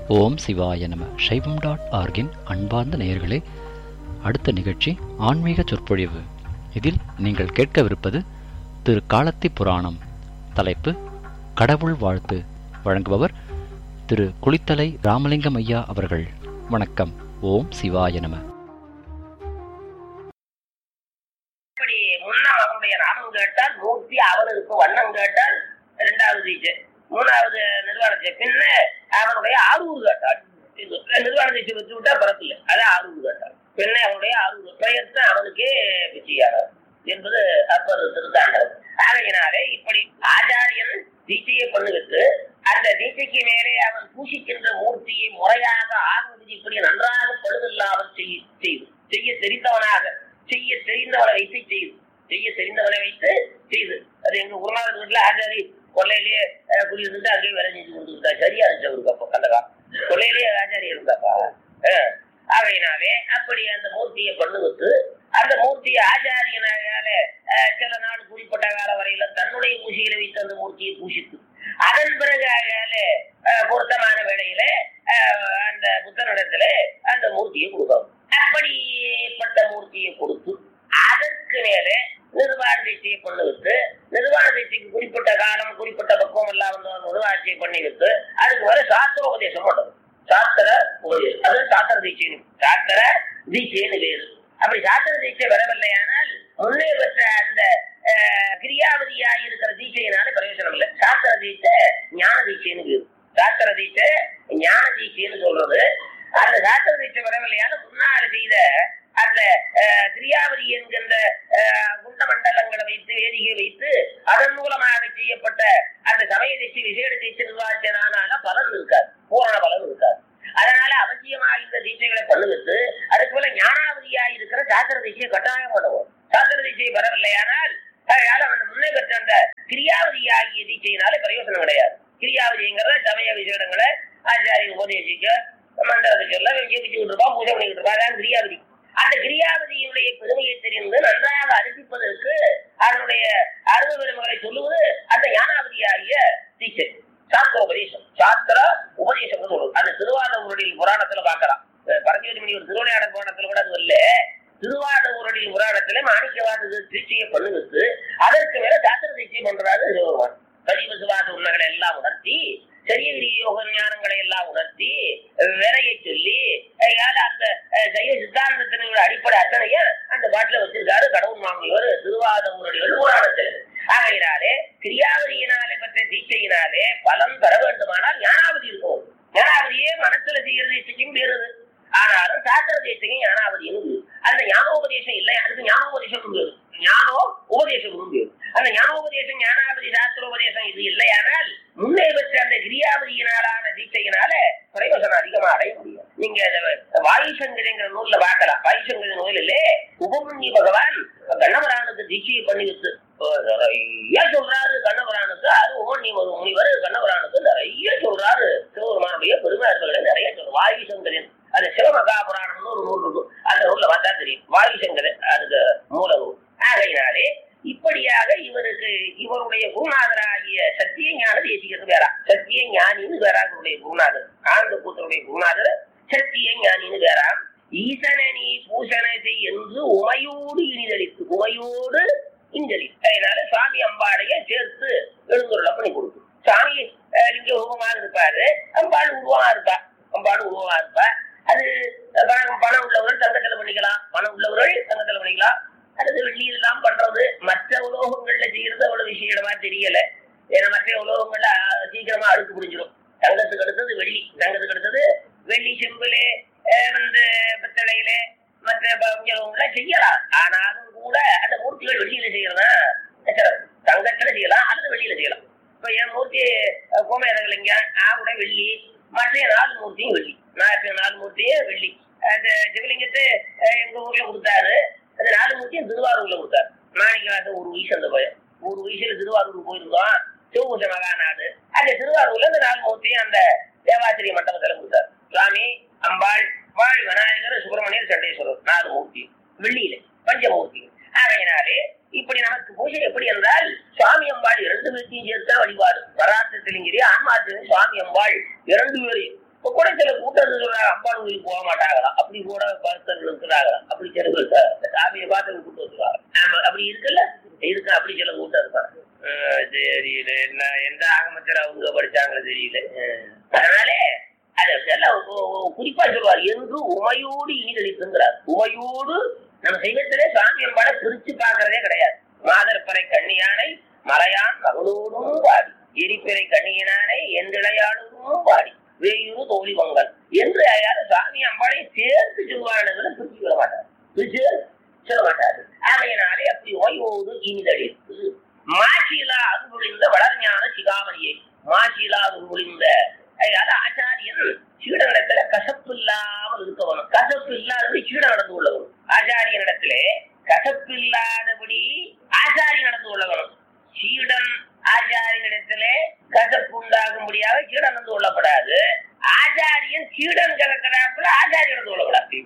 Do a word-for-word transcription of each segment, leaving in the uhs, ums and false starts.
ஓம் சிவாய நம. சைவம் டாட் ஆர்கின் அன்பார்ந்த நேயர்களே, அடுத்த நிகழ்ச்சி ஆன்மீக சொற்பொழிவு. இதில் நீங்கள் கேட்கவிருப்பது திரு காலத்தி புராணம். தலைப்பு கடவுள் வாழ்த்து. வழங்குபவர் திரு குளித்தலை ராமலிங்கம் ஐயா அவர்கள். வணக்கம். ஓம் சிவாய நம. அவனுடைய நாமம் கேட்டால் மூர்த்தி, அவனுக்கு வண்ணம் கேட்டால் இரண்டாவது தீட்சை, மூணாவது நிர்வாண தீட்சை, பின்ன அவனுடைய ஆரூர் கேட்டாள். நிர்வாண தீட்சை வச்சு விட்டா பிறப்பில்லை, அதான் ஆரூர் கேட்டாள். பின்ன அவனுடைய ஆரூர் பெயர்த்து அவனுக்கே பிச்சையாளர் என்பது அப்பது திருத்தாண்டவர். ஆகையினாலே இப்படி ஆச்சாரியன் தீட்சையை பண்ணுவிட்டு அந்த தீட்சைக்கு மேலே அவன் பூசிக்கின்ற மூர்த்தியை முறையாக ஆகுவது இப்படி நன்றாக பழுதில்லாமல் செய்ய செய்து செய்ய தெரிந்தவனாக செய்ய தெரிந்தவனை வைத்து செய்து செய்ய தெரிந்தவனை வைத்து செய்து அது எங்க குருநாதர் வீட்டுல ஆச்சாரி கொள்ளையிலேயே குடி இருந்துட்டு அங்கேயே வேலை செஞ்சு கொடுத்துருக்கா. சரியா இருந்துச்சு அவருக்கு. அப்போ கண்டகா கொள்ளையிலேயே ஆச்சாரி இருந்தாப்பா. ஆகையினாலே அப்படி அந்த மூர்த்தியை பண்ணுவிட்டு அந்த மூர்த்தியை ஆச்சாரியனால சில நாள் குறிப்பிட்ட கால வரையில தன்னுடைய பூசிகளை வைத்து அந்த மூர்த்தியை பூசித்து அதன் பிறகு பொருத்தமான வேளையில அந்த புத்தனிடத்துல அந்த மூர்த்தியை கொடுக்கும். அப்படிப்பட்ட மூர்த்தியை கொடுத்து அதற்கு மேலே நிர்வாண தீட்சையை பண்ணி விட்டு நிர்வாண தீட்சைக்கு குறிப்பிட்ட காலம் குறிப்பிட்ட பக்குவம் எல்லாம் வந்து நிர்வாணத்தை பண்ணி விட்டு அதுக்கு மேல சாஸ்திர உபதேசம் பண்றது. சாஸ்திர உபதேசம் அது சாஸ்திர தீட்சைன்னு சாஸ்திர தீட்சைன்னு வேறு. அப்படி சாஸ்திர தீட்சை வரவில்லையானால் முன்னே பெற்ற அந்த கிரியாவதியா இருக்கிற தீட்சையினால பிரயோஜனம் இல்லை. சாஸ்திர தீட்சை ஞான தீட்சைன்னு வேறு. சாஸ்திர தீட்சை ஞான தீட்சைன்னு சொல்றது. அந்த சாஸ்திர தீட்சை வரவில்லையான முன்னால் செய்த அந்த கிரியாவதி என்கின்ற குண்ட மண்டலங்களை வைத்து வேதிகை வைத்து அதன் மூலமாக செய்யப்பட்ட அந்த சமய தீட்சை விசேட தீட்சை நிர்வாச்சனால பலன் இருக்காது, பூரண பலன் இருக்காது. அதனால அவசியமாக இந்த தீட்சைகளை பண்ணுவிட்டு அதுக்கு போல ஞானாவதியா இருக்கிற சாஸ்திர தீட்சையை கட்டாயம் பண்ணுவோம். சாஸ்திர தீட்சை வரவில்லையானால் அவன் முன்னே பெற்ற அந்த கிரியாவதி ஆகிய தீட்சையினால பிரயோஜனம் கிடையாது. கிரியாவதிங்கிறத சமய விசேடங்களை ஆச்சாரிய உபதேசிக்க மந்திரத்தை சொல்ல ஜெபிச்சுக்கிட்டு இருப்பா, பூஜை பண்ணிக்கிட்டு இருப்பா. அதான் கிரியாவதி. அந்த கிரியாவதியினுடைய பெருமையை தெரிந்து நன்றாக அனுப்பிப்பதற்கு அதனுடைய அருவ பெருமைகளை சொல்லுவது அந்த ஞானாவதியாகிய தீட்சை சாஸ்திர உபதேசம். சாஸ்திர உபதேசம் சொல்லுவது அது திருவாத ஊரடியில் புராணத்துல பார்க்கலாம். பரஞ்சோதி மணி ஒரு திருவிளையாட புராணத்துல கூட அது இல்ல. திருவாத ஊரடியில் புராணத்துல மாணிக்கவாத தீட்சையை பண்ணுவித்து அதற்கு மேல சாஸ்திர தீட்சை பண்றாரு சிவபெருமான். கலிவ சிவாத உண்மைகளை எல்லாம் உணர்த்தி சரிய யோக ஞானங்களை எல்லாம் உணர்த்தி விரையை சொல்லி அந்த சைவ சித்தாந்தத்தினுடைய அடிப்படை அத்தனைய அந்த பாட்டில வச்சிருக்காரு கடவுள் மாமியவர் திருவாத ஊரடிகள் புராணத்தில். ஆகையினாலே கிரியாவதியினாலே பெற்ற தீட்சையினாலே பலன் பெற வேண்டுமானால் ஞானாவதி இருக்கும். ஞானாவதியே மனசுல செய்யறது தீட்சைக்கும் பேருது. ஆனாலும் சாஸ்திர தீட்சையும் ஞானாவதியும் அந்த ஞானோபதேசம் இல்லை. அதுக்கு ஞானோபதேசம் பேரு, ஞானோ உபதேசம் பேரு. அந்த ஞானோபதேசம் ஞானாவதி சாஸ்திரோபதேசம் இது இல்லையானால் முன்னே பெற்ற அந்த கிரியாவதியினாலான தீட்சையினால பிரயோஜனம் அதிகமா அடைய முடியும். நீங்க வாயுசங்கரிங்கிற நூல்ல பார்க்கலாம். வாயுசங்கரி நூலிலே உபமன்யு பகவான் கண்ணவரானுக்கு தீட்சையை பண்ணி வச்சு நிறைய சொல்றாரு. கண்ணவரானுக்கு அது உபமன்யு முனிவர் கண்ணவரானுக்கு நிறைய சொல்றாரு. சிவபெருமானுடைய பெருமாள்களை நிறைய சொல்ற வாயுசங்கரன். அது சிவமகாபுராணம்னு ஒரு நூல் இருக்கும். அந்த நூல்ல பார்த்தா தெரியும். வாயுசங்கரன் அதுக்கு மூல நூல். ஆகையினாலே இப்படியாக இவருக்கு இவருடைய குருநாதராகிய சத்திய ஞான தேசிகிறது வேறா. சத்திய ஞானின்னு வேறாங்களுடைய குருநாதர். ஆனந்த கூத்தருடைய குருநாதர் சத்திய ஞானின்னு வேறா. ஈசனி பூசணத்தை என்று உமையோடு இனிதளித்து உமையோடு இஞ்சலி. அதனால சுவாமி அம்பாளைய சேர்த்து எழுந்துள்ள பண்ணி கொடுக்கும். சாமி லிங்க உருவமாக இருப்பாரு, அம்பாள் உருவமா இருப்பா. அம்பாள் உருவமா இருப்பா. அது பணம் உள்ளவர்கள் தங்கத்துல பண்ணிக்கலாம், பணம் உள்ளவர்கள் தங்கத்துல பண்ணிக்கலாம். அல்லது வெள்ளியில் எல்லாம் பண்றது. மற்ற உலோகங்கள்ல செய்யறது அவ்வளவு விஷயமா தெரியல. ஏன்னா மற்ற உலோகங்கள்ல சீக்கிரமா அழுக்கு புரிஞ்சிடும். தங்கத்துக்கு அடுத்தது வெள்ளி, தங்கத்துக்கு அடுத்தது வெள்ளி, செம்புலே வந்து பித்தளையில மற்ற உலோகங்கள்லாம் செய்யலாம். ஆனாலும் கூட அந்த மூர்த்திகள் வெள்ளியில செய்யறதா சிறப்பு. தங்கத்துல செய்யலாம் அல்லது வெள்ளியில செய்யலாம். இப்ப என் மூர்த்தி கோமேதலிங்க ஆவுட வெள்ளி, மற்ற நாலு மூர்த்தியும் வெள்ளி. மற்ற நாலு மூர்த்தியும் வெள்ளி. அந்த சிவலிங்கத்தை எங்க ஊர்ல கொடுத்தாரு. அந்த நாலு மூர்த்தியும் திருவாரூர்ல கொடுத்தாரு. மாணிக்கவாசன் ஒரு வயசு அந்த பையன் ஒரு வயசுல திருவாரூர் போயிருந்தோம். சிவபூஜ மகாநாடு அந்த திருவாரூர்ல அந்த நாலு மூர்த்தியும் அந்த தேவாசிரிய மண்டபத்துல கொடுத்தாரு. சுவாமி, அம்பாள், வாழ், விநாயகர், சுப்பிரமணியர், சண்டேஸ்வரர் நாலு மூர்த்தி வெள்ளியில பஞ்சமூர்த்தி. ஆகையினாலே இப்படி நமக்கு பூஜை எப்படி என்றால் சுவாமி அம்பாள் இரண்டு பேர்த்தையும் சேர்த்தா வழிபாடு. வராத்தத்திலும் சரி ஆன்மாத்திலும் சுவாமி அம்பாள் இரண்டு பேரையும் இப்ப கூட சில கூட்டத்தில் சொல்றாங்க அம்பாள் கோயிலுக்கு போக மாட்டாங்களாம், அப்படி கூட பக்தர்கள் இருக்கிறாங்களாம். அப்படி சில பேர் சாமியை பார்த்து கூட்டம் வச்சுருவாங்க. ஆமா அப்படி இருக்குல்ல, இருக்கு. அப்படி சில கூட்டம் இருப்பாங்க. தெரியல என்ன எந்த ஆகமத்தில் அவங்க படிச்சாங்க தெரியல. அதனால அத குறிப்பா சொல்லுவார், என்று உமையோடு ஈடழித்துங்கிறார். உமையோடு நம்ம செய்வத்திலே சாமி அம்பாளை பிரிச்சு பார்க்கறதே கிடையாது. மாதர்பறை கண்ணியானை மலையான் மகளோடும் பாடி, எரிப்பிறை கண்ணியனானை என்றிடையாளோடும் பாடி, வேயூரு தோழி மங்கள் என்று யாரும் சாமி அம்பாளை சேர்த்து சொல்வார்கள், பிரிச்சு சொல்ல மாட்டார், பிரிச்சு சொல்ல மாட்டாரு. ஆகையினாலே அப்படி ஓய்வோடு ஈடழித்து மாசிலா அது பொழிந்த வளர்ஞான சிகாமணியை, மாசிலா அது பொழிந்த ஆச்சாரியன் சீடனிடத்துல கசப்பு இல்லாமல் இருக்கவனும், கசப்பு இல்லாதபடி சீடன் நடந்து கொள்ளவனும், ஆச்சாரியனிடத்திலே கசப்பு இல்லாதபடி ஆச்சாரி நடந்து கொள்ளவனும், சீடன் ஆச்சாரியனிடத்திலே கசப்பு உண்டாகும்படியாக சீடன் நடந்து கொள்ளப்படாது. ஆச்சாரியன் சீடன் கிடக்கிறாப்புல ஆச்சாரி நடந்து கொள்ளப்படாது.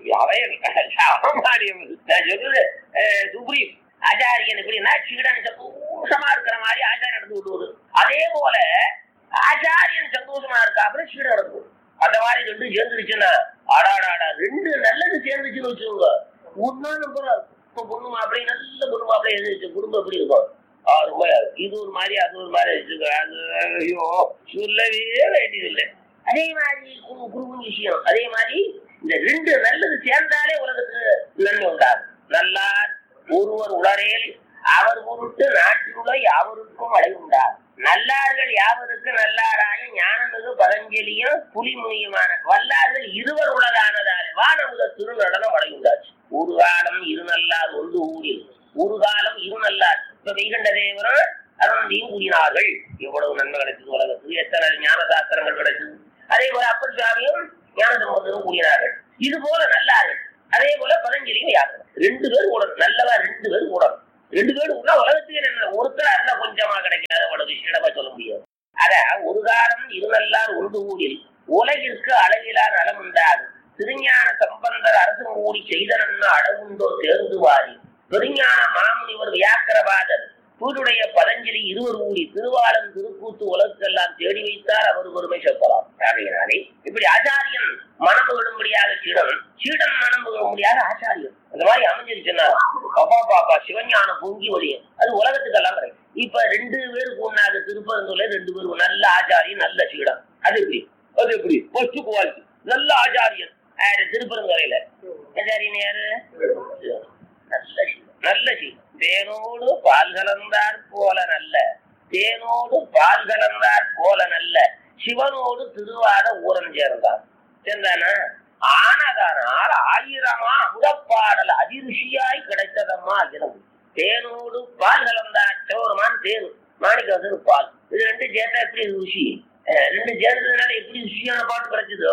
நான் சொல்றது சுப்ரீம். ஆச்சாரியன் எப்படின்னா சீடன் சந்தோஷமா இருக்கிற மாதிரி ஆச்சாரியன் நடந்து கொள்வது. அதே போல ஆச்சாரியன் சந்தோஷமா இருக்காப்புல சீடன் நடந்து, அந்த மாதிரி ரெண்டு சேர்ந்துருச்சுன்னா ஆடாடாடா ரெண்டு நல்லது சேர்ந்துச்சுன்னு வச்சுக்கோங்க. ஒன்னாலும் இப்ப பொண்ணு மாப்பிள்ளை நல்ல பொண்ணு மாப்பிள்ளை எழுதிச்சு, குடும்பம் எப்படி இருக்கும்? ஆறு ரூபாய் இது ஒரு மாதிரி அது ஒரு மாதிரி வச்சுக்கோ. ஐயோ சொல்லவே வேண்டியதில்லை. அதே மாதிரி குடும்ப விஷயம். அதே மாதிரி இந்த ரெண்டு நல்லது சேர்ந்தாலே உலகத்துக்கு நன்மை உண்டாகும். நல்லார் ஒருவர் உளரேல் அவர் பொருட்டு நாட்டிலுள்ள யாவருக்கும் அழகு உண்டாகும். நல்லார்கள் யாவருக்கு நல்லாராய ஞானமிகு பதஞ்சலியும் புலிமுனியுமான வல்லார்கள் இருவர் உலகானதாலே வானமுத திருநடனம் அடையுண்டாச்சு. ஒரு காலம் இரு நல்லார் ஒன்று ஊரில், ஒரு காலம் இரு நல்லார். இப்ப வைகண்ட தேவரும் அருணந்தியும் கூறினார்கள். எவ்வளவு நன்மை கிடைச்சது உலகத்துக்கு, எத்தனை ஞான சாஸ்திரங்கள் கிடைச்சது. அதே போல அப்பர் சுவாமியும் ஞான சம்பந்தரும் கூறினார்கள். இது போல நல்லார்கள். அதே போல பதஞ்சலியும் யாரும் ரெண்டு பேர் கூடணும். நல்லவா ரெண்டு பேர் கூடணும். ரெண்டு பேரும் கூட உலகத்துக்கு என்ன ஒருத்தரா இருந்தா கொஞ்சமா கிடைக்காத அவ்வளவு விஷயமா சொல்ல முடியாது. அத ஒரு காலம் இரு நல்லார் ஒன்று ஊரில் உலகிற்கு அளவிலா நலம் உண்டாகும். திருஞான சம்பந்தர் அரசு மூடி செய்தனன்னு அழகுண்டோ தேர்ந்து வாரி, பெருஞான மாமுனிவர் வியாக்கரபாதர் பூருடைய பதஞ்சலி இருவர் ஊடி திருவாளன் திருக்கூத்து உலகெல்லாம் தேடி வைத்தார். அவர் ஒருமை செப்பலாம். ஆகையினாலே இப்படி ஆச்சாரியன் மனம் புகழும்படியாக சீடன், சீடன் மனம் புகழும்படியாக ஆச்சாரியன். அந்த மாதிரி அமைஞ்சிருச்சுன்னா அப்பா பாப்பா சிவஞானம் பொங்கி ஒழியும். அது உலகத்துக்கெல்லாம் கிடைக்கும். இப்ப ரெண்டு பேருக்கு ஒன்னாக திருப்பரங்குல ரெண்டு பேருக்கு நல்ல ஆச்சாரியன் நல்ல சீடன். அது எப்படி அது எப்படி ஃபர்ஸ்ட் குவாலிட்டி நல்ல ஆச்சாரியன் யாரு? திருப்பரங்குறையில ஆச்சாரியன் யாரு? நல்ல சீடன், நல்ல சீடன். தேனோடு பால் கலந்தார் போல நல்ல, தேனோடு பால் கலந்தார் போல நல்ல சிவனோடு திருவாத ஊரம் சேர்ந்தார். சேர்ந்தானா ஆனதனால் ஆயிரமா அமுதப்பாடல் அதிருஷியாய் கிடைத்ததம்மா அகிலம். தேனோடு பால் கலந்தார் சிவருமான் தேன், மாணிக்க பால், இது ரெண்டு சேர்த்தா எப்படி ருஷி? ரெண்டு சேர்ந்ததுனால எப்படி ருஷியான பாட்டு கிடைச்சது?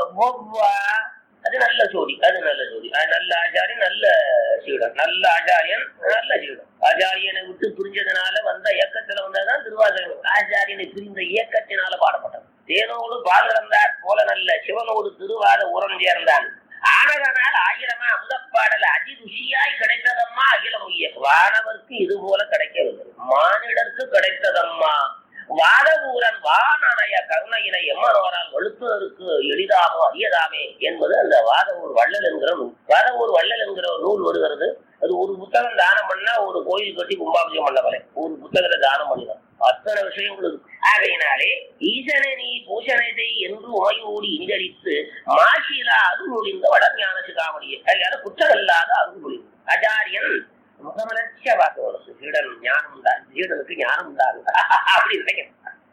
அது நல்ல ஜோடி, அது நல்ல ஜோடி. அது நல்ல ஆச்சாரியன் நல்ல சீடன், நல்ல ஆச்சாரியன் நல்ல சீடன். ஆச்சாரியனை விட்டு புரிஞ்சதுனால வந்த இயக்கத்துல வந்ததுதான் திருவாசகம். ஆச்சாரியனை புரிந்த இயக்கத்தினால பாடப்பட்டது. தேனோடு பால் கலந்தார் போல நல்ல சிவனோடு திருவாத உரம் சேர்ந்தான். ஆனதனால் ஆயிரமா அமுதப்பாடல் அதி ருஷியாய் கிடைத்ததம்மா அகிலம் உய்ய. வானவர்க்கு இது போல கிடைக்கவில்லை, மானிடருக்கு கிடைத்ததம்மா. வாதவூரன் வானனைய கருணையினை எம்மனோரால் வலுப்பதற்கு எளிதாமோ அரியதாமே என்பது அந்த வாதவூர் வள்ளல் என்கிற நூல். வாதவூர் வள்ளல் என்கிற ஒரு நூல் வருகிறது. அது ஒரு புத்தகம் தானம் பண்ணா ஒரு கோயில் கட்டி கும்பாபிஷேகம் பண்ண வரை ஒரு புத்தகத்தை தானம் பண்ணினான். அத்தனை விஷயங்கள் இருக்கு. ஆகையினாலே ஈசனை நீ பூஷணை செய் என்று உமையோடு இந்தடித்து மாசிலா அருள் முடிந்த வடஞான சிகாமணியை. அதனால குற்றம் இல்லாத அருள் முடிவு. ஆச்சாரியன் முகமலர்ச்சியா பார்க்க சீடன் ஞானம் உண்டா, சீடனுக்கு ஞானம் உண்டாகும் அப்படி நினைக்கணும்.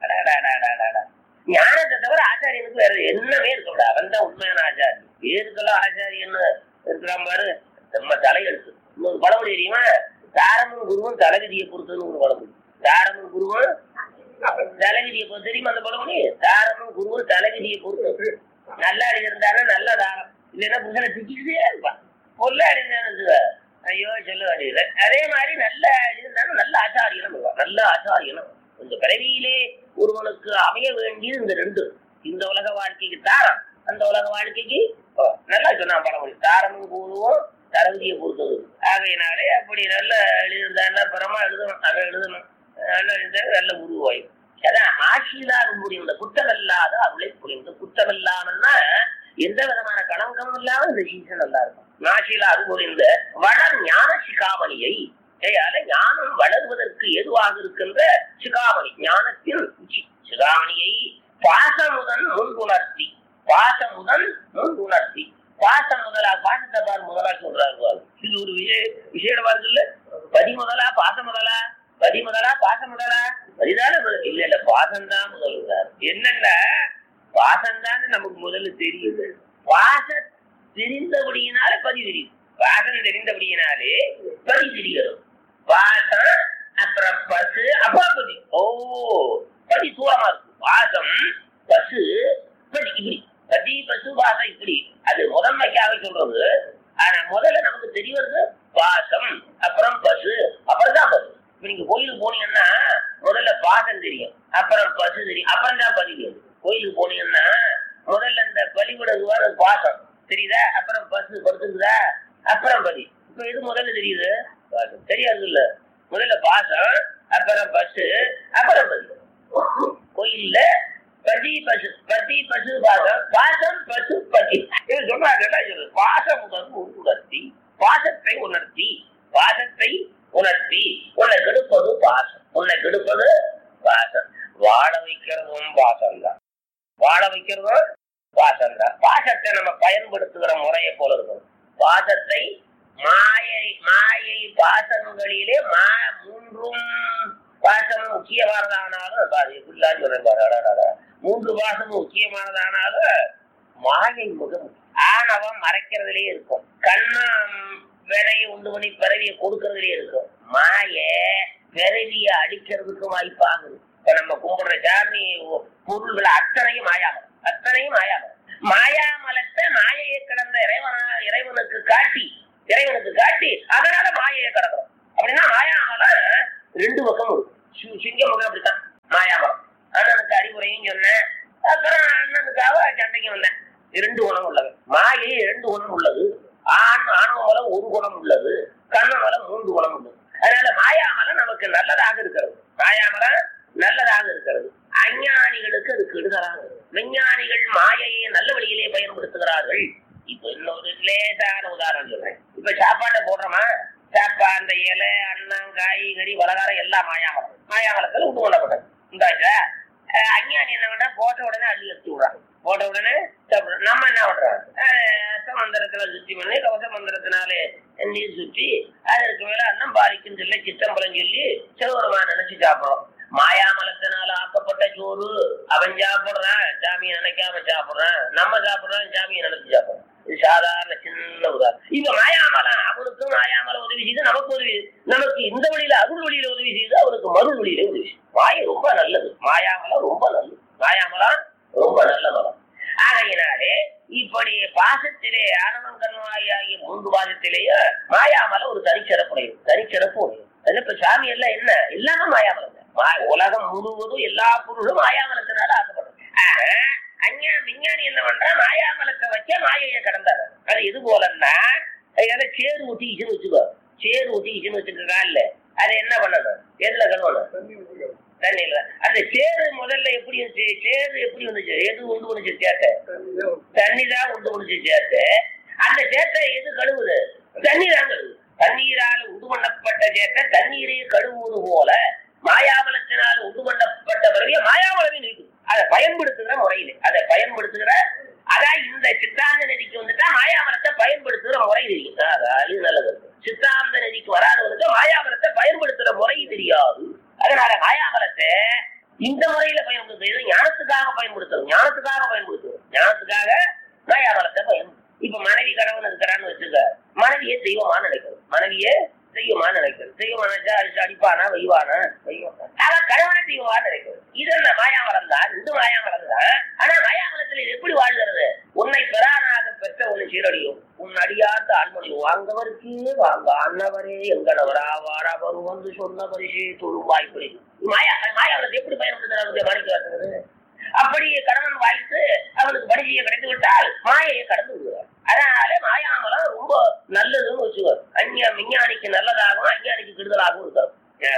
ஞானத்தை தவிர ஆச்சாரியனுக்கு வேற என்னமே இருக்கக்கூடாது. அவன் தான் உண்மையான ஆச்சாரியன். பேருக்கெல்லாம் ஆச்சாரியன்னு இருக்கிறான் பாரு, நம்ம தலையெழுத்து. இன்னொரு பழமொழி தெரியுமா? தாரமும் குருவும் தலைவிதியை பொறுத்தன்னு ஒரு பழமொழி. தாரமும் குருவும் தலைவிதியை பொறுத்த தெரியுமா அந்த பழமொழி? தாரமும் குருவும் தலைவிதியை பொறுத்து. நல்லா அடிச்சிருந்தானே நல்ல தாரம், இல்லைன்னா புதுசனை திக்கிட்டே இருப்பான். பொல்ல அடிந்தானு ஐயோ சொல்ல வேண்டியது. அதே மாதிரி நல்ல இருந்தாலும் நல்ல ஆச்சாரியனும் நல்ல ஆச்சாரியனும். இந்த பிறவியிலே ஒருவனுக்கு அமைய வேண்டியது இந்த ரெண்டு. இந்த உலக வாழ்க்கைக்கு தாரம், அந்த உலக வாழ்க்கைக்கு நல்லா சொன்னா பழமொழி. தாரமும் கூறுவோம் தரவிதியை பொறுத்தது. ஆகையினாலே அப்படி நல்ல எழுதியிருந்தா பரமா எழுதணும், அதை எழுதணும். நல்ல எழுத நல்ல உருவாயும். அதான் மாசிலா புரிந்த குற்றமில்லாத அருளை புரிந்து. குற்றமில்லாமன்னா எந்த விதமான களங்கமும் இல்லாம இந்த சீசன் நல்லா இருக்கும். மாசிலா புரிந்த வளர் ஞான சிகாமணியை, ஞானம் வளர்வதற்கு எதுவாக இருக்கின்ற சிகாமணி, ஞானத்தின் உச்சி சிகாமணியை பாசமுதன் முன்குணர்த்தி, பாசமுதன் முன்குணர்த்தி. பாசம் முதலா, பாசத்தை பாரு முதலா சொல்றாரு. இது ஒரு விஷய விஷயமா இருக்குல்ல. பதி முதலா பாச முதலா, பதி முதலா பாச முதலா, பதிதான இல்ல இல்ல பாசம்தான் முதல்கிறார். என்னன்னா பாசம்தான் நமக்கு முதல்ல தெரியுது. பாச தெரிந்தபடியினால பதி தெரியும். பாசம் தெரிந்தபடியினாலே பதி தெரியும். பாசம் அப்புறம் பசு அப்புறம் பதி. ஓ பதி தூரமா இருக்கு. பாசம் பசு பதி இப்படி, பதி பசு பாசம் இப்படி. அது முதன்மைக்காக சொல்றது. ஆனா முதல்ல நமக்கு தெரிய வருது பாசம் அப்புறம் பசு அப்புறம் தான் பசு. இப்ப நீங்க கோயிலுக்கு போனீங்கன்னா முதல்ல பாசம் தெரியும், அப்புறம் பசு தெரியும், அப்புறம் தான் பதி தெரியும். கோயிலுக்கு போனீங்கன்னா முதல்ல இந்த பலிவிடுவார் பாசம் தெரியுதா, அப்புறம் பசு படுத்துக்குதா, அப்புறம் பதி. இப்ப எது முதல்ல தெரியுது? பாசம். தெரியாது இல்ல. முதல்ல பாசம் அப்புறம் பசு அப்புறம் பதி. கோயில்ல பதி பசு, பதி பசு பாசம், பாசம் பசு பதி. இது சொன்னாங்க. பாசம் உணர்த்தி, பாசத்தை உணர்த்தி, பாசத்தை உணர்த்தி உன்னை கெடுப்பது பாசம், உன்னை கெடுப்பது பாசம். வாழ வைக்கிறதும் பாசம் தான், வாழ வைக்கிறதும் பாசம் தான். பாசத்தை நம்ம பயன்படுத்துகிற முறையை போல இருக்கும். பாசத்தை மாயை, மாயை பாசங்களிலே மா மூன்றும் பாசமும் முக்கியமானதானாலும் சொல்றேன். மூன்று பாசமும் முக்கியமானதானாலும் மாயை முகம் ஆணவம் மறைக்கிறதுலே இருக்கும். கண்ணம் வினையை உண்டு பண்ணி பிறவியை கொடுக்கறதுலே இருக்கும். மாய பிறவியை அடிக்கிறதுக்கு வாய்ப்பாகுது. இப்ப நம்ம கும்பிடுற சாமி பொருள்களை அத்தனையும் மாயாமலம், அத்தனையும் மாயாமலம். மாயாமலத்தை மாயையை கடந்த இறைவனா இறைவனுக்கு காட்டி, இறைவனுக்கு காட்டி அதனால மாயையை கடக்கிறோம். அப்படின்னா மாயாமலம் ரெண்டு பக்கம் இருக்கும். சிங்க முகம் அப்படித்தான் மாயாமலம். அண்ணனுக்கு அறிவுரையும் சொன்னேன், அப்புறம் அண்ணனுக்காக சண்டைக்கு வந்தேன். இரண்டு குணம் உள்ளது மாயை, இரண்டு குணம் உள்ளது. ஆண் ஆணவ மலம் ஒரு குணம் உள்ளது, கண்ண மலம் மூன்று குணம் உள்ளது. அதனால மாயாமலம் நமக்கு நல்லதாக இருக்கிறது, மாயாமலம் நல்லதாக இருக்கிறது. அஞ்ஞானிகளுக்கு அது கெடுதலாக. விஞ்ஞானிகள் மாயையை நல்ல வழியிலே பயன்படுத்துகிறார்கள். இப்ப இன்னொரு லேசான உதாரணம் சொல்றேன். இப்ப சாப்பாட்டை போடுறோமா, சாப்பா அந்த இலை அன்னம் காய்கறி வளகாரம் எல்லாம் மாயாமலம், மாயாமலத்துல விட்டு கொள்ளப்பட்டது. இந்தாச்சா அஞ்ஞானி என்ன பண்ற, போட்ட உடனே அள்ளி எடுத்து விடுறாங்க. போட்ட உடனே நம்ம என்ன பண்றோம், மந்திரத்துல சுத்தி பண்ணி கவச மந்திரத்தினாலே நீர் சுற்றி அதற்கு மேல அன்னம் பாரிக்குன்னு சொல்லி சித்தம்பலம் சொல்லி சிவபெருமா நினைச்சு சாப்பிடுறோம். மாயாமலத்தினால ஆக்கப்பட்ட சோறு அவன் சாப்பிடுறான், சாமியை நினைக்காம சாப்பிடுறான். நம்ம சாப்பிடுறான், சாமியை நினைச்சு சாப்பிடுறான். இது சாதாரண சின்ன உதாரணம். இப்ப மாயாமலம் அவனுக்கும் மாயாமலம் உதவி செய்து நமக்கு உதவி, நமக்கு இந்த வழியில அருள் வழியில உதவி செய்து அவனுக்கு மருள் வழியில உதவி செய்யும். மாய ரொம்ப நல்லது, மாயாமலம் ரொம்ப நல்லது, மாயாமலம் ரொம்ப நல்ல மலம். ஆகையினாலே இப்படி பாசத்திலே ஆனவன் கண்வாயாகிய மூன்று பாசத்திலேயே மாயாமலம் ஒரு தனிச்சிறப்புடையும், தனிச்சிறப்பு உடையும். அது இப்ப சாமி எல்லாம் என்ன எல்லாமே மாயாமலம். உலகம் முழுவதும் எல்லா பொருளும் மாயாமலத்தினால ஆக்கப்படும். அஞ்ஞா விஞ்ஞானி என்ன பண்றா, மாயாமலத்தை வச்ச மாயையை கடந்தாரு. அது எது போலன்னா, சேறு ஊத்திச்சுன்னு வச்சுக்கோ, சேறு ஊத்திச்சுன்னு வச்சுக்கா இல்ல, அதை என்ன பண்ணணும், எதுல கழுவணும், தண்ணியில. அந்த சேரு முதல்ல எப்படி இருந்துச்சு, சேரு எப்படி வந்துச்சு, எது உண்டு பண்ணுச்சு சேட்டை, தண்ணிதான் உண்டு பண்ணுச்சு சேட்டை. அந்த சேட்டை எது கழுவுது, தண்ணி தான் கழுவுது. தண்ணீரால் உண்டு பண்ணப்பட்ட சேட்டை தண்ணீரை கழுவுவது போல மாயாமலத்தினால் உண்டு பண்ணப்பட்ட பிறகு மாயாமலமே நிற்கும். அதை பயன்படுத்துகிற முறையில, அதை பயன்படுத்துகிற அதான் இந்த சித்தாந்த நதிக்கு வந்துட்டா மாயாமலத்தை பயன்படுத்துகிற முறை தெரியும். அது நல்லது. சித்தாந்த நதிக்கு வராதவனுக்கு மாயாமலத்தை பயன்படுத்துகிற முறை தெரியாது. அதனால மாயாமலத்தை இந்த முறையில பயன்படுத்துறது ஞானத்துக்காக பயன்படுத்துறது, ஞானத்துக்காக பயன்படுத்துறது, ஞானத்துக்காக மாயாமலத்தை பயன்படுத்தும். இப்ப மனைவி கணவன் இருக்கிறான்னு வச்சுக்க, மனைவியே தெய்வமா நினைக்கிறது, மனைவியே தெய்வமா நினைக்கிறது. தெய்வம் நினைச்சா அடிப்பானா வைவானா வைவானா, ஆனா கணவனை தெய்வமா நினைக்கிறது. இது என்ன மாயாமலம் தான், இது மாயாமலம் தான். ஆனா மாயாமலத்துல இது எப்படி வாழ்கிறது, உன்னை பெறானாக பெற்ற ஒரு சீரடியும் உன் அடியாத்த ஆண்மொழி வாங்கவருக்கு வாங்க அன்னவரே எங்கனவரா வாராவர் வந்து சொன்ன பரிசு தொழும் வாய்ப்பு. மாயா மாயாமலத்தை எப்படி பயன்படுத்துறாங்க மறைக்கிறது. அப்படி கணவன் வாய்த்து அவனுக்கு பரிசையை கிடைத்து விட்டால் மாயையை கடந்து விடுவார். அதனால மாயாமலம் ரொம்ப நல்லதுன்னு வச்சுக்கோ. அஞ்ஞா விஞ்ஞானிக்கு நல்லதாகவும் அஞ்ஞானிக்கு கெடுதலாகவும் இருக்காது.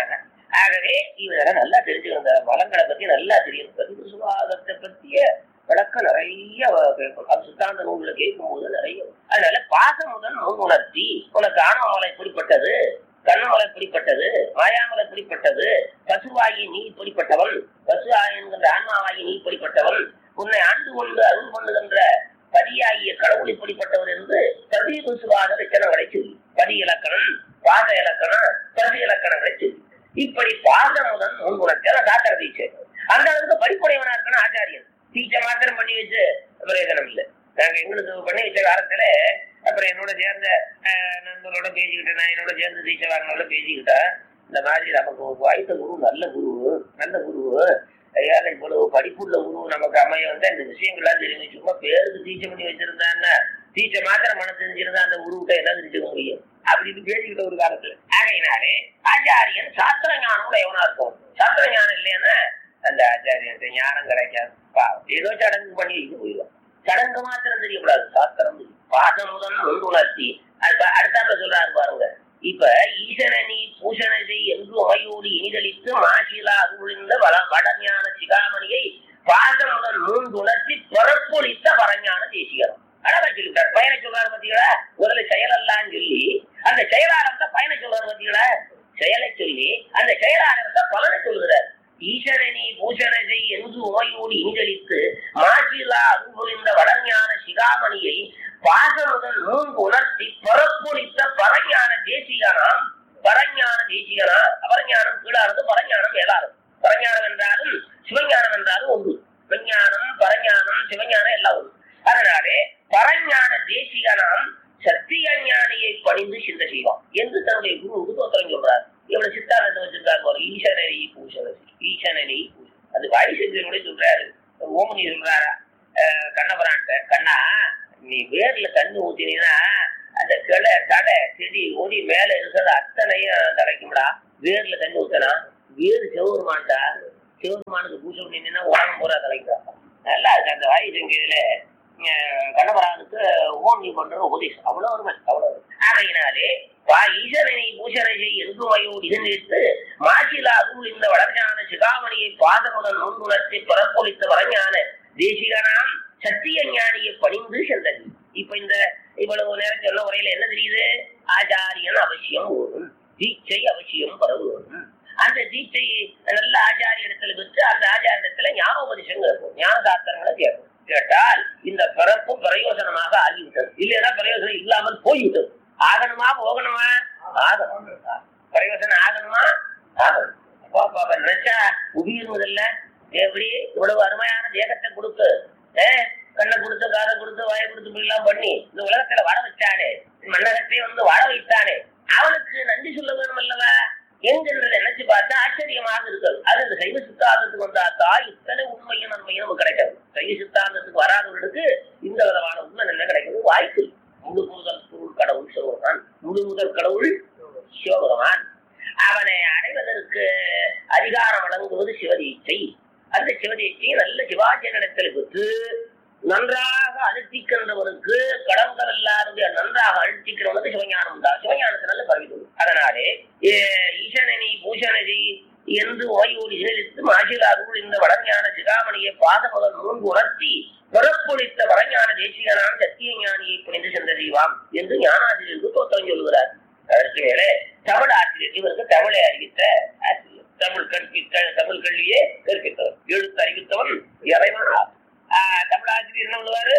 ஆகவே இவரை நல்லா தெரிஞ்சுக்கிற வளங்களை பத்தி நல்லா தெரியும். பிரதிபசுவாதத்தை பத்திய விளக்கம் நிறைய கேட்கணும். அது சித்தாந்த நூல்ல கேட்கும் போது நிறைய. அதனால பாசமுதன் முன் உணர்த்தி உனக்கு ஆணவமலை இப்படிப்பட்டது, கண்ணமலை இப்படிப்பட்டது, மாயாமலை இப்படிப்பட்டது, பசுவாகி நீ இப்படிப்பட்டவன், பசு என்கின்ற ஆன்மாவாகி நீ இப்படிப்பட்டவன், உன்னை ஆண்டு கொண்டு அருள் பண்ணுகின்ற பதியாகிய கடவுள் இப்படிப்பட்டவர் என்று பிரதிபசுவாத லட்சணங்களை சொல்லி, பதி இலக்கணம், பாச இலக்கணம், பிரதி இலக்கணங்களை சொல்லி இப்படி பாசமுதன் முன் உணர்த்தி சாத்திர தீட்சை. அந்த அளவுக்கு படிப்புடையவனா இருக்கணும் ஆச்சாரியன். தீட்சை மாத்திரம் பண்ணி வச்சு பிரயோஜனம் இல்லை. நாங்க எங்களுக்கு பண்ணி வச்ச காலத்துல அப்புறம் என்னோட சேர்ந்த நண்பரோட பேசிக்கிட்டேன், நான் என்னோட சேர்ந்து தீட்சை வாங்கினோட பேசிக்கிட்டேன். இந்த மாதிரி நமக்கு வாய்த்த குரு நல்ல குரு, நல்ல குரு, ஐயால இவ்வளவு படிப்புள்ள குரு நமக்கு அமைய வந்தா இந்த விஷயங்கள்லாம் தெரியும். சும்மா பேருக்கு தீட்சை பண்ணி வச்சிருந்தான்னா தீட்சை மாத்திரம் மன தெரிஞ்சிருந்தா அந்த குருகிட்ட என்ன தெரிஞ்சுக்க முடியும் அப்படின்னு பேசிக்கிட்ட ஒரு காலத்துல. ஆகையினாலே ஆச்சாரியன் சாஸ்திர ஞானம் எவனா இருக்கும். சாஸ்திர ஞானம் இல்லைன்னா அந்த ஆச்சாரியன் ஞானம் கிடைக்காது. ஏதோ சடங்கு பண்ணி இது போயிடும். சடங்கு மாத்திரம் தெரியக்கூடாது, சாஸ்திரம். பாசமுதன் முன் உணர்த்தி அடுத்தாப்ப சொல்றாரு பாருங்க. இப்ப ஈசனி பூஷணை என்று உமையோடு இனிதளித்து மாசிலா அருளிந்த வள வடஞான சிகாமணியை பாசமுதன் முன் உணர்த்தி பிறப்பொழித்த வரஞான தேசிகரம் அழகா சொல்லிவிட்டார். பயனை சொல்றாரு பத்திகளா, முதல்ல செயலல்லான்னு சொல்லி அந்த செயலாளர் தான் பயனை சொல்றாரு பத்திகளா. செயலை சொல்லி அந்த செயலாளர் தான் பலனை சொல்கிறார். ஈசனி பூஷணை என்று உமையோடு இனிதளித்து மாசிலா அருளிந்த வடஞான சிகாமணியை பாசமுதன் மூன்று உணர்த்தி பிறப்பொழித்த பரஞான தேசிகனாம். பரஞான தேசிகனா, அபரஞானம் கீழானது, பரஞானம் மேலானது. பரஞானம் என்றாலும் சிவஞானம் என்றாலும் ஒன்று. விஞ்ஞானம், பரஞானம், சிவஞானம் எல்லாம் ஒன்று. அதனாலே பரஞான தேசிகனாம் சத்திய ஞானியை பணிந்து சிந்த செய்வான் என்று தன்னுடைய குருவுக்கு தோத்திரம் சொல்றார். இவ்வளவு சித்தாந்தத்தை வச்சிருக்காரு. ஈசனை பூஷணை, ஈசனை அது வாயுசக்தியோட சொல்றாரு. ஓமனி சொல்றாரா கண்ணபுரான்ட்ட, கண்ணா நீ வேர்ல தண்ணி ஊத்தினா அந்த கிளை தடை செடி ஒடி மேல இருக்கிறது அத்தனையும் தலைக்கும்டா. வேர்ல தண்ணி ஊத்தனா வேறு சிவபெருமான்டா, சிவபெருமானுக்கு பூஜை பண்ணினா உடம்பு பூரா தலைக்குதா. நல்லா இருக்கு அந்த வாயு சங்கீதில கண்ணபுரானுக்கு ஓமனி பண்ற உபதேசம் அவ்வளவு வருமே, அவ்வளவு. ஆகையினாலே ஈசனை பூஷணை செய் எதுமையோடு இணைத்து மாசிலா அருள் இந்த வடஞான சிகாமணியை பாதமுடன் முன்னுணர்த்தி பிறப்பொழித்த வரஞான தேசிகனாம் சத்திய ஞானியை பணிந்து சென்றது. இப்ப இந்த இவ்வளவு நேரம் சொல்ல உரையில என்ன தெரியுது? ஆச்சாரியன் அவசியம் ஓடும், தீட்சை அவசியம் பரவும். அந்த தீட்சை நல்ல ஆச்சாரியத்துல பெற்று அந்த ஆச்சாரியத்துல ஞானோபதேசம் கேட்கும், ஞான சாஸ்திரங்களை கேட்கும். கேட்டால் இந்த பிறப்பு பிரயோஜனமாக ஆகிவிட்டது. இல்லைன்னா பிரயோஜனம் இல்லாமல் போய்விட்டது. ஆகணுமா போகணுமா? ஆகணும். பிரயோஜனம் ஆகணுமா? ஆகணும். அப்பா நினைச்சா உயிர்வதில்ல. எப்படி இவ்வளவு அருமையான தேகத்தை கொடுத்து, கண்ணை கொடுத்து, காதை கொடுத்து, வாயை கொடுத்து, இப்படிலாம் பண்ணி இந்த உலகத்துல வாழ வச்சானே, மன்னகத்தை வந்து வாழ வைத்தானே, அவனுக்கு நன்றி சொல்ல வேணும் அல்லவா என்கின்றதை நினைச்சு பார்த்தா ஆச்சரியமாக இருக்கிறது. அது இந்த சைவ சித்தாந்தத்துக்கு வந்தாத்தா இத்தனை உண்மையும் நன்மையும் நமக்கு கிடைக்காது. சைவ சித்தாந்தத்துக்கு வராதவர்களுக்கு இந்த விதமான உண்மை என்ன கிடைக்கிறது? வாய்ப்பு. முழு முதல் பொருள் கடவுள் சிவபெருமான், முழு முதல் கடவுள் சிவபெருமான். அவனை அடைவதற்கு அதிகாரம் வழங்குவது சிவதீட்சை. அந்த சிவதீட்சையை நல்ல சிவாச்சரிடத்தில் பெற்று நன்றாக அழுத்திக்கின்றவனுக்கு கடன்கள் இல்லாத நன்றாக அழுத்திக்கிறவனுக்கு சிவஞானம் உண்டா. சிவஞானத்தை நல்ல பரவிது. அதனாலே ஈசனி பூஷணை என்று ஓய்வோடு இணைத்து மாசிலாருள் இந்த வடஞான சிகாமணியை பாத முதல் மூன்று உணர்த்தி பிறப்பொழித்த வடஞான தேசிகனான சத்திய ஞானியை புனிந்து சென்ற செய்வாம் என்று ஞானாசிரியருக்கு தோற்றம் சொல்கிறார். அதற்கு மேலே தமிழ் ஆசிரியர், இவருக்கு தமிழை அறிவித்த ஆசிரியர், தமிழ் கற்பித்த தமிழ் கல்வியே கற்பித்தவர், எழுத்து அறிவித்தவன் இறைவன். தமிழ் ஆசிரியர் என்ன பண்ணுவாரு?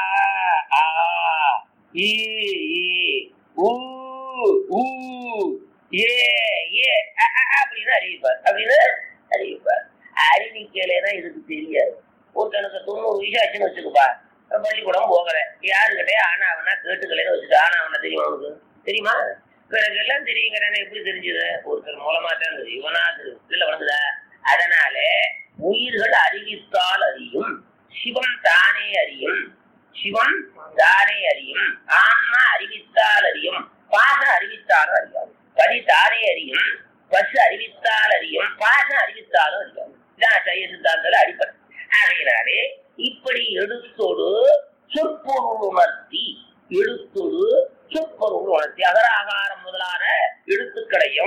அப்படின்னு அறிவிப்பார். அப்படின்னு அறிவிப்பார். அறிவிக்கலைன்னா இதுக்கு தெரியாது. ஒருத்தனுக்கு தொண்ணூறு வயசு ஆச்சுன்னு வச்சுக்கப்பா, பள்ளிக்கூடம் போகல, யாருக்கிட்டே ஆனா அவனா கேட்டுக்கலைன்னு வச்சுட்டு ஆனா அவனா தெரியுமா? அவனுக்கு தெரியுமா? எனக்கு எல்லாம் தெரியுங்கிறானே. எப்படி தெரிஞ்சது? ஒருத்தர் மூலமா தான் தெரியும். இவனா இதுல வளர்ந்துதா? அதனால உயிர்கள் அறிவித்தால் அறியும், சிவன் தானே அறியும், சிவன் தானே அறியும், ஆன்மா அறிவித்தால் அறியும், பாசம் அறிவித்தாலும் அறியாது. பதி தானே அறியும், பசு அறிவித்தால் அறியும், பாசம் அறிவித்தாலும் அறியாது. இதான் சைவ சித்தாந்தத்துல அடிப்படை. ஆகையினாலே இப்படி எழுத்தோடு சொற்பொருள் உணர்த்தி, எழுத்தோடு சொற்பொருள் உணர்த்தி அகர ஆகாரம் முதலான எழுத்துக்களையும்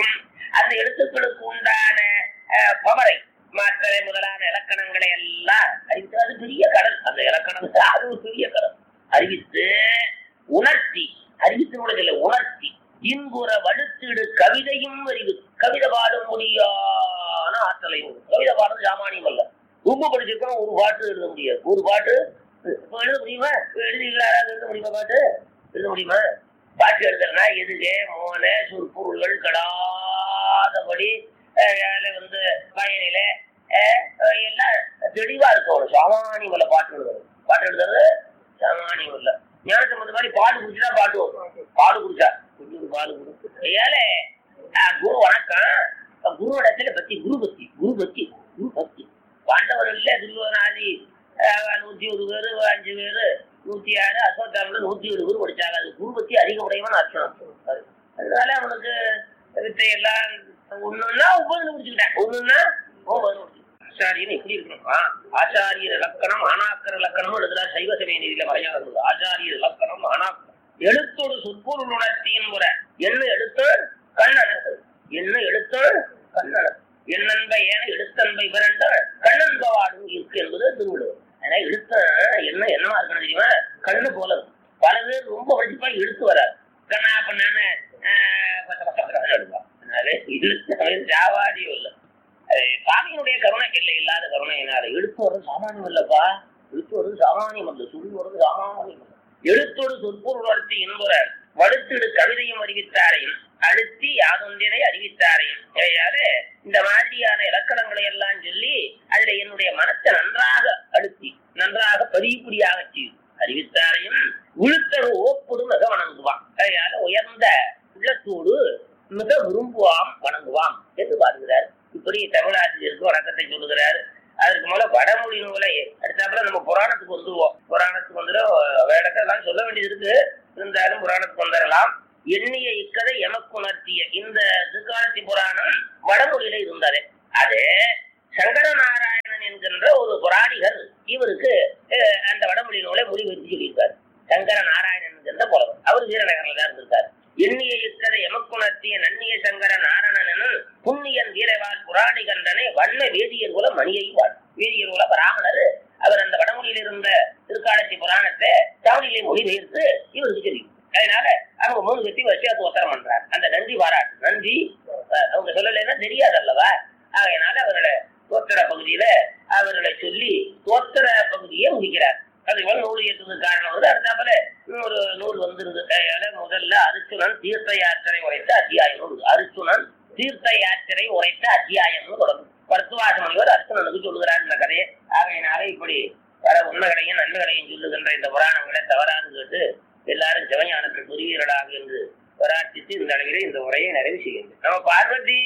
அந்த எழுத்துக்களுக்கு உண்டான பவரை மாத்திரை முதலான இலக்கணங்களை எல்லாம் அறிவித்து அது பெரிய கடல். அந்த இலக்கணம் அது ஒரு பெரிய கடல். அறிவித்து உணர்த்தி, அறிவித்து உலகில் உணர்த்தி இன்புற வடுத்திடு கவிதையும் அறிவு. கவிதை பாட முடியான ஆற்றலையும். கவிதை பாடுறது சாமானியம் அல்ல. ரொம்ப படிச்சிருக்கோம், ஒரு பாட்டு எழுத முடியாது. ஒரு பாட்டு எழுத முடியுமா? எழுதிக்கிறாராவது எழுத முடியுமா? பாட்டு எழுத முடியுமா? பாட்டு எழுதுறனா எதுகே மோன சொற்பொருள்கள் கடாதபடி வந்து பயனில எல்லாம் தெளிவா இருக்கணும். சாமானியம் இல்ல பாட்டு எழுதுறது. பாட்டு எழுதுறது சாமானியம் இல்ல. ஞானத்தை அந்த மாதிரி பாடு குடிச்சுட்டா பாட்டு வரும். பாடு குடிச்சா கொஞ்சம் பாடு குடிச்சு ஏழை குரு வணக்கம். குரு இடத்துல பத்தி குரு பத்தி குரு பத்தி குரு பத்தி பாண்டவர்கள்ல துரியோதனாதி நூத்தி ஒரு பேரு, அஞ்சு பேரு, நூத்தி ஆறு, அசோத்தாமில் நூத்தி ஒரு பேர் படிச்சாங்க. அது குரு பத்தி அதிக உடையமான அர்த்தம். அதனால அவனுக்கு வித்தை எல்லாம் ஒண்ணுன்னா ஒன்பது முடிச்சுக்கிட்டேன். ஒண்ணுன்னா ஒன்பது முடிச்சு. ஆச்சாரியன் எப்படி இருக்கணுமா? ஆச்சாரியர் இலக்கணம் ஆனாக்கர் இலக்கணம் எழுதுல சைவ சமய நீதியில வரையாக. ஆச்சாரியர் இலக்கணம் ஆனாக்கர் எழுத்தோடு சொற்பொருள் உணர்த்தியின் முறை என்ன எழுத்து கண்ணனது என்ன எழுத்து கண்ணனது என்னன்பை ஏன எழுத்தன்பை பிறண்ட கண்ணன்பவாடும் இருக்கு என்பது திருவள்ளுவர். ஏன்னா எழுத்த என்ன என்னவா இருக்கணும் தெரியுமா? கண்ணு போல பல பேர் ரொம்ப படிச்சுப்பா எழுத்து வராது. கண்ணா பண்ணான்னு எழுதுவா. அதனால எழுத்து ஜாவாதியும் இல்லை. சாமியினுடைய கருணை இல்லை இல்லாத கருணையினால எழுத்து வர்றது சாமானியம் இல்லப்பா. எழுத்து வருவது சாமானியம் அல்ல. சொல்லி வருவது சாமானியம் அல்ல. எழுத்தோடு சொற்பொருள் வளர்த்தி என்பற வடுத்திடு கவிதையும் அறிவித்தாரையும் அழுத்தி யாதொன்றினை அறிவித்தாரையும். இந்த மாதிரியான இலக்கணங்களை எல்லாம் சொல்லி அதுல என்னுடைய மனத்தை நன்றாக அழுத்தி நன்றாக பதிவுபடியாக செய்து அறிவித்தாரையும் விழுத்தரு ஓப்போடு மிக வணங்குவான். அதனால உயர்ந்த உள்ளத்தோடு மிக விரும்புவாம் வணங்குவாம் என்று பாருகிறார். இப்படி தமிழாசிரியருக்கு வணக்கத்தை சொல்லுகிறார். அதுக்கு மேல வடமொழி நூலை அடுத்தாப்புல நம்ம புராணத்துக்கு வந்துருவோம். புராணத்துக்கு வந்துடும் வேடக்கெல்லாம் சொல்ல வேண்டியது இருக்கு. இருந்தாலும் புராணத்துக்கு வந்துடலாம். எண்ணிய இக்கதை எமக்குணர்த்திய இந்த திருக்காலத்தி புராணம் வடமொழியில இருந்தது. அது சங்கர நாராயணன் என்கின்ற ஒரு புராணிகர் இவருக்கு அந்த வடமொழி நூலை மொழிபெயர்த்து சொல்லியிருக்காரு. சங்கர நாராயணன் என்கின்ற புலவர். அவர் வீரநகரில் தான் இருந்திருக்காரு. எண்ணிய இக்கதை எமக்குணர்த்திய நன்னிய சங்கர நாரணனன் புண்ணியன் வீரவாள் புராணி கண்டனை வண்ண வேதியர் குல மணியை வாழ். வேதியர் குல பிராமணர் அவர் அந்த வடமொழியில் இருந்த திருக்காலத்தி புராணத்தை தமிழிலே மொழிபெயர்த்து இவருக்கு தெரியும். அதனால அவங்க மூணு கட்டி வசியாத்து உத்தரம் பண்றார். அந்த நன்றி பாராட்டு நன்றி அவங்க சொல்லலைன்னா தெரியாது அல்லவா? ஆகையினால அவர்களை தோத்திர பகுதியில அவர்களை சொல்லி தோத்திர பகுதியை முடிக்கிறார். அதுக்கு நூல் ஏற்றுவதற்கு காரணம் வந்து அடுத்தாப்புல இன்னொரு நூல் வந்துருது. முதல்ல அர்ச்சுனன் தீர்த்த யாத்திரை உரைத்த அத்தியாயம் நூல். அர்ச்சுனன் தீர்த்த யாத்திரை உரைத்த அத்தியாயம் தொடங்கும். பரத்துவாச முனிவர் அர்ச்சுனனுக்கு சொல்லுகிறார் இந்த கதையை. ஆகையினால இப்படி பல உண்மைகளையும் நன்மைகளையும் சொல்லுகின்ற இந்த புராணங்களை தவறாது கேட்டு எல்லாரும் சிவஞானத்தில் புரிவீர்களாக என்று பிரார்த்தித்து இந்த அளவிலே இந்த உரையை நிறைவு செய்கின்றனர். நம்ம பார்வதி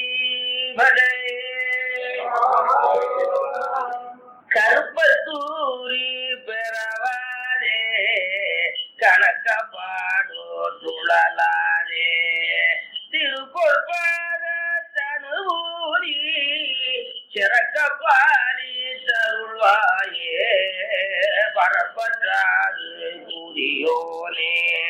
கருப்பத்தூரி பெறவாதே கணக்க பாடோ துளலாதே திருப்பொற்பாத தனுவூரி சிறக்க பாரி தருள்வாயே பரப்பற்றாது கூறியோனே